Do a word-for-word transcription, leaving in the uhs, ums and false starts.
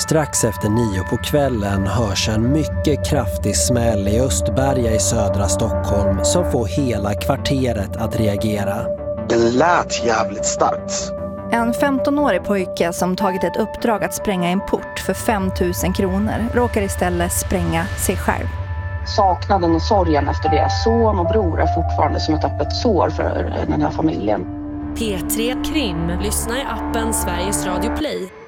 Strax efter nio på kvällen hörs en mycket kraftig smäll i Östberga i södra Stockholm som får hela kvarteret att reagera. Det lät jävligt starkt. En femtonårig pojke som tagit ett uppdrag att spränga en port för fem tusen kronor råkar istället spränga sig själv. Saknaden och sorgen efter det. Son och bror är fortfarande som ett öppet sår för den här familjen. P tre Krim. Lyssna i appen Sveriges Radio Play.